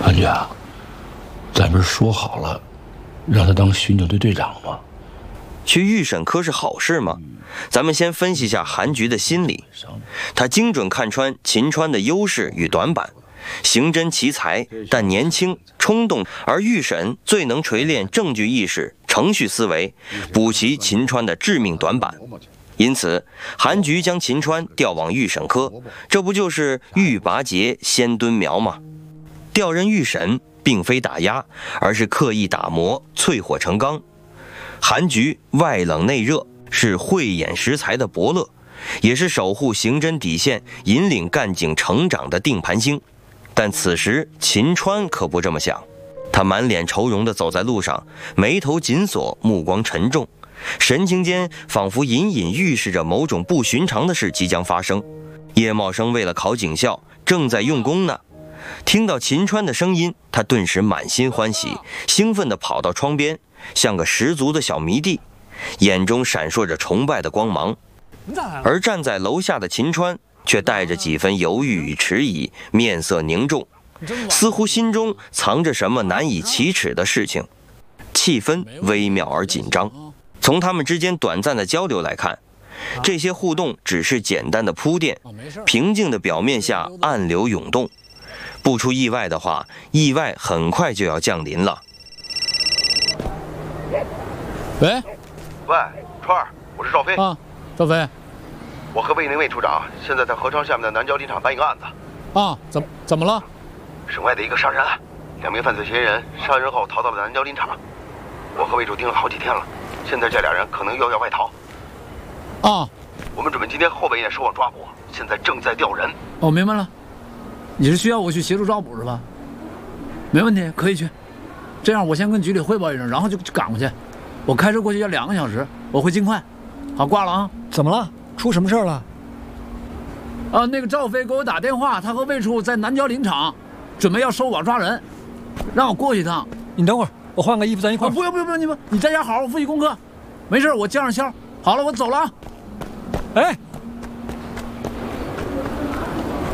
韩局啊，咱不是说好了，让他当巡警队队长吗？ 去预审科是好事吗？咱们先分析一下韩局的心理。他精准看穿秦川的优势与短板，刑侦奇才，但年轻冲动，而预审最能锤炼证据意识、程序思维，补齐秦川的致命短板。因此，韩局将秦川调往预审科，这不就是欲拔节先蹲苗吗？调任预审并非打压，而是刻意打磨，淬火成钢。韩局外冷内热，是慧眼识才的伯乐，也是守护刑侦底线、引领干警成长的定盘星。但此时秦川可不这么想，他满脸愁容地走在路上，眉头紧锁，目光沉重，神情间仿佛隐隐预示着某种不寻常的事即将发生。叶茂生为了考警校，正在用功呢。听到秦川的声音，他顿时满心欢喜，兴奋地跑到窗边，像个十足的小迷弟，眼中闪烁着崇拜的光芒。而站在楼下的秦川却带着几分犹豫与迟疑，面色凝重，似乎心中藏着什么难以启齿的事情，气氛微妙而紧张。从他们之间短暂的交流来看，这些互动只是简单的铺垫，平静的表面下暗流涌动。不出意外的话，意外很快就要降临了。 喂， 川儿，我是赵飞。 啊，赵飞， 我和魏宁卫处长现在在合昌下面的南郊林场办一个案子。 啊，怎么了？ 省外的一个杀人案，2名犯罪嫌疑人杀人后逃到了南郊林场。我和魏处盯了好几天了，现在这俩人可能又要外逃。 啊， 我们准备今天后半夜收网抓捕，现在正在调人。 哦，明白了。你是需要我去协助抓捕是吧？没问题，可以去。这样我先跟局里汇报一声，然后就赶过去。我开车过去要2个小时，我会尽快。好，挂了啊。 怎么了？出什么事了？ 那个赵飞给我打电话，他和魏处在南郊林场，准备要收网抓人，让我过去一趟。 你等会儿，我换个衣服，咱一块儿。 不用，你在家好好复习功课。没事，我叫上肖。好了，我走了啊。 哎。